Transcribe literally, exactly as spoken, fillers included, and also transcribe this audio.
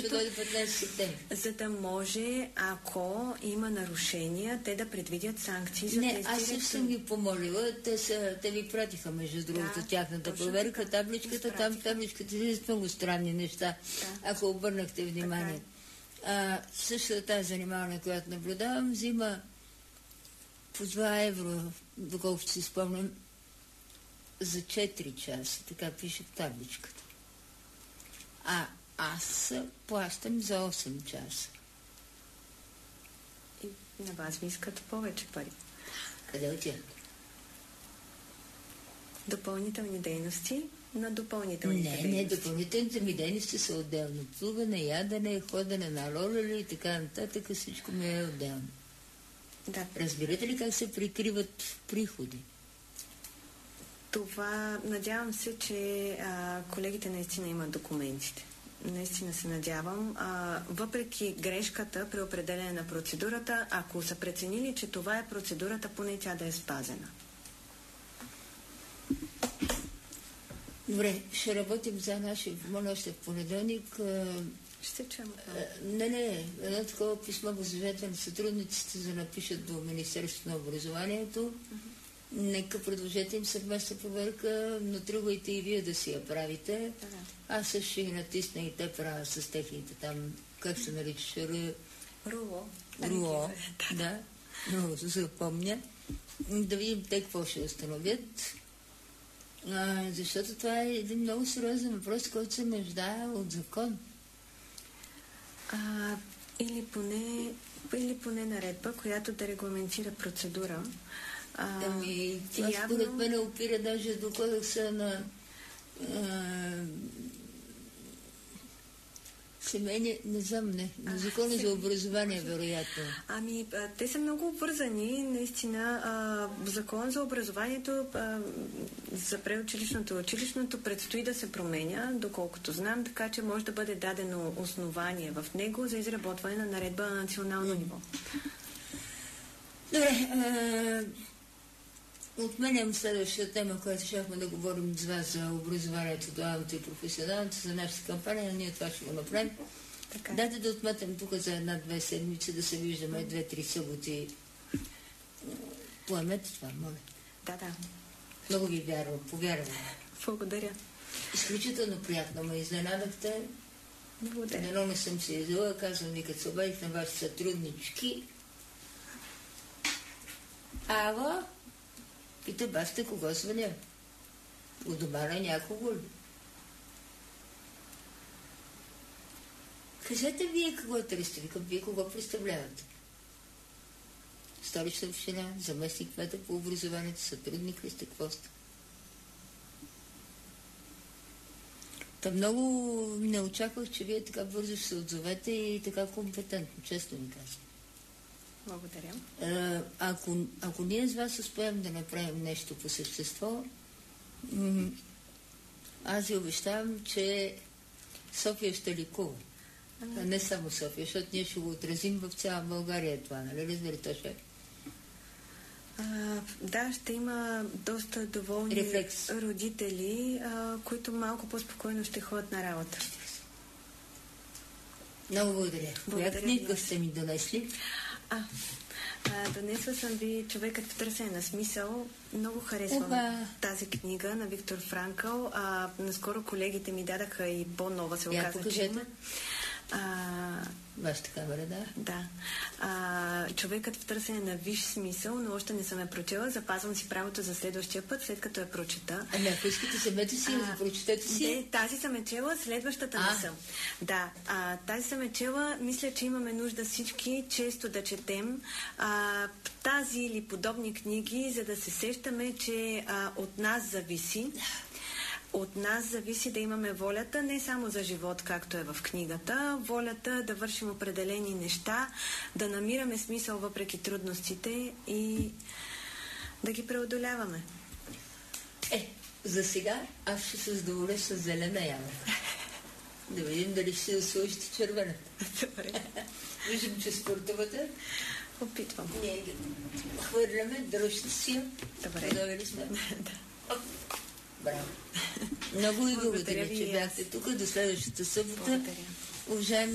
да дойде петнайсети септември. За да може, ако има нарушения, те да предвидят санкции за не, тези аз също съм ги помолила. Те, са, те ви пратиха, между другото, да, тяхната проверка. Така. Табличката, там табличката е много странни неща, да. Ако обърнахте внимание. А, същата тази занимаване, която наблюдавам, взима по два евро, доколкото си спомням, за четири часа. Така пише в табличката. А аз плащам за осем часа. И на вас ви искат повече пари. Къде отиват? Допълнителни дейности на допълнителните не, дейности. Не, допълнителните ми дейности са отделно. Плуване, ядене, ходене на ролери и така нататък. Всичко ми е отделно. Да. Разбирате ли как се прикриват приходи? Това, надявам се, че а, колегите наистина имат документите. Наистина се надявам. А, въпреки грешката при определене на процедурата, ако са преценили, че това е процедурата, поне тя да е спазена. Добре, ще работим за наши, моля още в понеделник. Ще чуем. Не, не, едно такова писмо възложете на сътрудниците за да напишат до Министерството на образованието. Uh-huh. Нека предложете им съвместна проверка, но тръгвайте и вие да си я правите. Uh-huh. Аз също ще ги натисна и те правя с техните там, как се нарича? Ру... Руло. Руло, да, много се запомня. Да видим те какво ще установят. А, защото това е един много сериозен въпрос, който се нуждае от закон. А, или, поне, или поне наредба, която да регламентира процедура. А, ами, това явно... според мен опира даже до кодекса на а, семейни, не знам, не, на закона а, за образование, вероятно. Ами, а, те са много обвързани, наистина. А, закон за образованието а, за преучилищното и училищното предстои да се променя, доколкото знам, така че може да бъде дадено основание в него за изработване на наредба на национално ниво. Добре, а, отменям следващата тема, която щяхме да говорим с вас за образованието, дуалното и професионалното, за нашата кампания, но ние това ще го направим. Така. Дайте да отметам тук за една-две седмици, да се виждаме две-три съботи. Поемете това, моля. Да, да. Много ви вярвам, повярвам. Благодаря. Изключително приятно ме изненадахте. Благодаря. Дано не съм се издала, казвам ви, като се обадих на вашите сътруднички. Ала, пита басте кого звъня? У дома на някого ли? Кажете вие какво търсите, викам, вие кого представлявате? Столична община, заместник кмета по образованието, сътрудник ли сте, какво сте? Та много не очаквах, че вие така бързо ще се отзовете и така компетентно, честно ми казвам. Благодаря. А, ако, ако ние с вас успеем да направим нещо по същество, м- аз ви обещавам, че София ще ликува. А не само София, защото ние ще го отразим в цяла България това, нали? Разберете, ще? А, да, ще има доста доволни Рефлекс. родители, а, които малко по-спокойно ще ходят на работа. Много благодаря. Коя книга сте ми донесли? А, а, донесла съм ви "Човекът в търсене на смисъл". Много харесвам Уха. тази книга на Виктор Франкъл. А, наскоро колегите ми дадаха и по-нова, се оказа, че има. А, Вашата камера, да? Да. А, "Човекът в търсене на висш смисъл", но още не съм я прочела. Запазвам си правото за следващия път, след като я прочета. Ами, ако искате, съмете си, а, прочетете си. Не, тази съм е чела, следващата а. не съм. Да, а, тази съм е чела. Мисля, че имаме нужда всички често да четем а, тази или подобни книги, за да се сещаме, че а, от нас зависи. От нас зависи да имаме волята не само за живот, както е в книгата, волята да вършим определени неща, да намираме смисъл въпреки трудностите и да ги преодоляваме. Е, за сега аз ще се задоволя с зелена яма. Да видим дали ще се сложите червена. Добре. Виждам, че спортувате. Опитвам. Ние ги хвърляме, дръжте си. Добре. Готови ли сме? Да. Браво. Много ви благодаря, че бяхте тук. До следващата събота. Благодаря. Уважаеми